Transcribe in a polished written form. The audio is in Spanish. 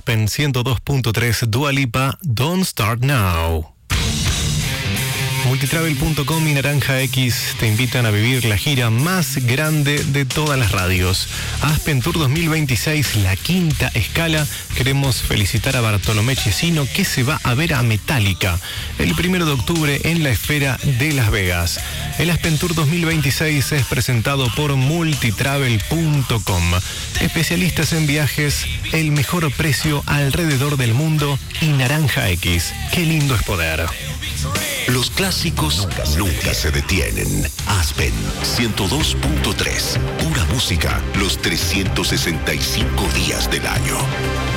Aspen 102.3, Dua Lipa, Don't Start Now. Multitravel.com y Naranja X te invitan a vivir la gira más grande de todas las radios. Aspen Tour 2026, la quinta escala. Queremos felicitar a Bartolomé Chesino, que se va a ver a Metallica el 1 de octubre en la Esfera de Las Vegas. El Aspen Tour 2026 es presentado por Multitravel.com. Especialistas en viajes, el mejor precio alrededor del mundo y Naranja X. Qué lindo es poder. Los clásicos nunca se detienen. Aspen 102.3. Pura música los 365 días del año.